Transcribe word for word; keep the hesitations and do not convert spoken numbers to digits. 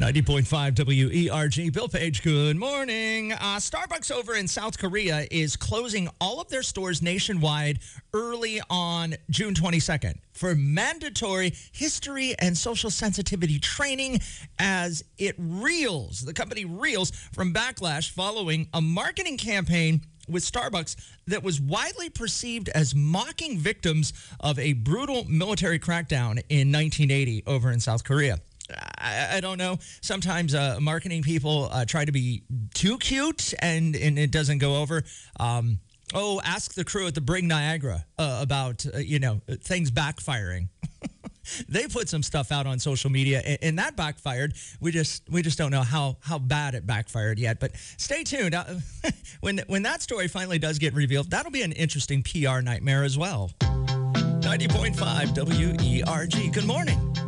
ninety point five W E R G. Bill Page, good morning. Uh, Starbucks over in South Korea is closing all of their stores nationwide early on June twenty-second for mandatory history and social sensitivity training as it reels, the company reels from backlash following a marketing campaign with Starbucks that was widely perceived as mocking victims of a brutal military crackdown in nineteen eighty over in South Korea. I, I don't know. Sometimes uh, marketing people uh, try to be too cute and, and it doesn't go over. Um, oh, ask the crew at the Brig Niagara uh, about, uh, you know, things backfiring. They put some stuff out on social media, and, and that backfired. We just we just don't know how how bad it backfired yet. But stay tuned. Uh, when when that story finally does get revealed, that'll be an interesting P R nightmare as well. ninety point five W E R G. Good morning.